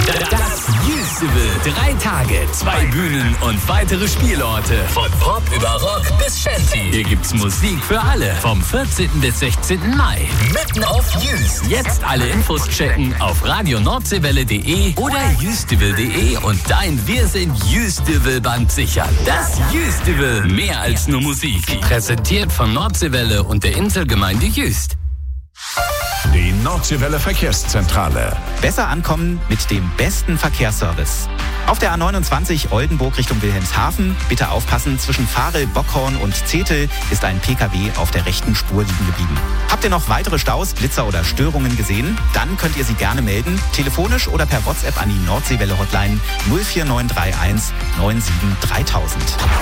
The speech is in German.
Das Jüstival. 3 Tage, 2 Bühnen und weitere Spielorte. Von Pop über Rock bis Shanty. Hier gibt's Musik für alle. Vom 14. bis 16. Mai. Mitten auf Jüst. Jetzt alle Infos checken auf radionordsee-welle.de oder jüstival.de und dein Wir sind Jüstival-Band sichern. Das Jüstival. Mehr als nur Musik. Präsentiert von Nordseewelle und der Inselgemeinde Jüst. Die Nordseewelle Verkehrszentrale. Besser ankommen mit dem besten Verkehrsservice. Auf der A29 Oldenburg Richtung Wilhelmshaven, bitte aufpassen, zwischen Varel, Bockhorn und Zetel ist ein PKW auf der rechten Spur liegen geblieben. Habt ihr noch weitere Staus, Blitzer oder Störungen gesehen? Dann könnt ihr sie gerne melden, telefonisch oder per WhatsApp an die Nordseewelle Hotline 04931 97 3000.